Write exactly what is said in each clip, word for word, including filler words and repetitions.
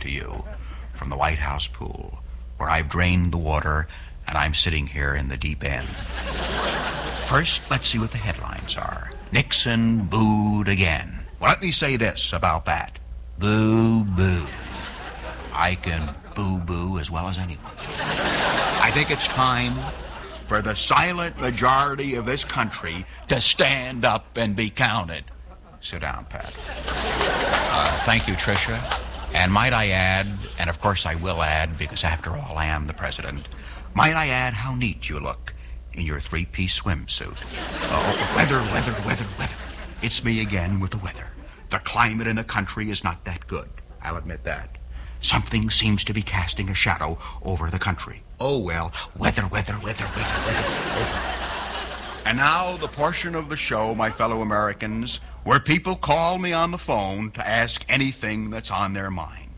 to you from the White House pool, where I've drained the water and I'm sitting here in the deep end. First, let's see what the headlines are. Nixon booed again. Well, let me say this about that. Boo, boo. I can boo-boo as well as anyone. I think it's time for the silent majority of this country to stand up and be counted. Sit down, Pat. Uh, thank you, Tricia. And might I add, and of course I will add, because after all I am the president, might I add how neat you look in your three-piece swimsuit. Oh, weather, weather, weather, weather. It's me again with the weather. The climate in the country is not that good. I'll admit that. Something seems to be casting a shadow over the country. Oh, well, weather, weather, weather, weather, weather, over. And now the portion of the show, my fellow Americans, where people call me on the phone to ask anything that's on their mind.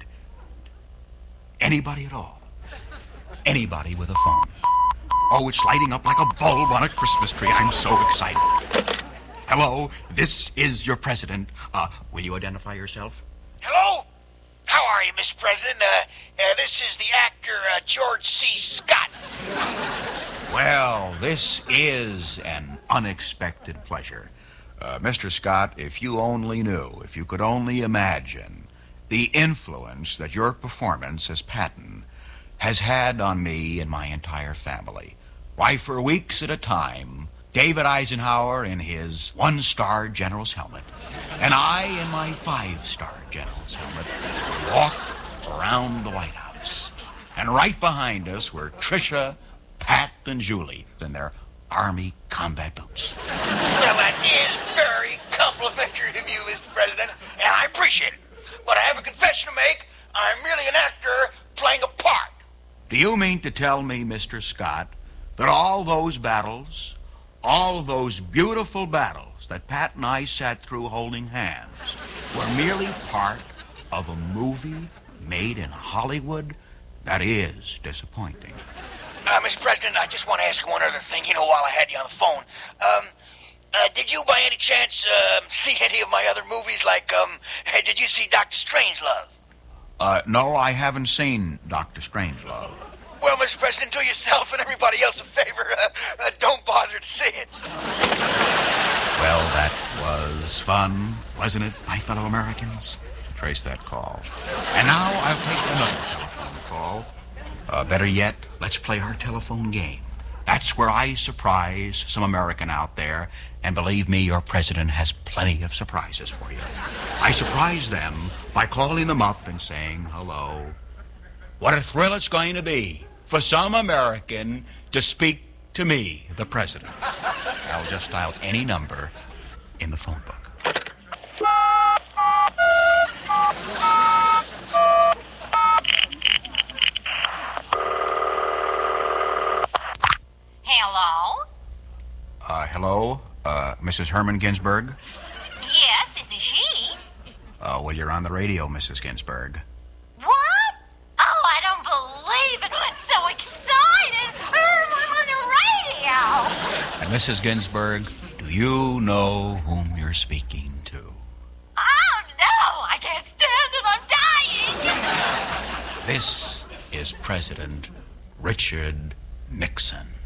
Anybody at all. Anybody with a phone. Oh, it's lighting up like a bulb on a Christmas tree. I'm so excited. Hello, this is your president. Uh, will you identify yourself? Hello? How are you, Mister President? Uh, uh, this is the actor uh, George C. Scott. Well, this is an unexpected pleasure. Uh, Mister Scott, if you only knew, if you could only imagine the influence that your performance as Patton has had on me and my entire family. Why, for weeks at a time, David Eisenhower in his one-star general's helmet, and I in my five-star general's helmet, walk around the White House. And right behind us were Tricia, Pat, and Julie in their Army combat boots. Well, that is very complimentary of you, Mister President, and I appreciate it. But I have a confession to make. I'm merely an actor playing a part. Do you mean to tell me, Mister Scott, that all those battles, all those beautiful battles that Pat and I sat through holding hands were merely part of a movie made in Hollywood? That is disappointing. Uh, Mister President, I just want to ask you one other thing, you know, while I had you on the phone. Um, uh, did you by any chance uh, see any of my other movies, like, um, did you see Doctor Strangelove? Uh, no, I haven't seen Doctor Strangelove. Well, Mister President, do yourself and everybody else a favor. Uh, uh, don't bother to see it. Well, that was fun, wasn't it, my fellow Americans? Trace that call. And now I'll take another telephone call. Uh, better yet, let's play our telephone game. That's where I surprise some American out there, and believe me, your president has plenty of surprises for you. I surprise them by calling them up and saying hello. What a thrill it's going to be for some American to speak to me, the president. I'll just dial any number in the phone book. Hello? Uh, hello? Uh, Missus Herman Ginsburg? Yes, this is she. Uh, well, you're on the radio, Missus Ginsburg. What? Oh, I don't believe it. I'm so excited. I'm on the radio. And Missus Ginsburg, do you know whom you're speaking to? Oh, no. I can't stand it. I'm dying. This is President Richard Nixon.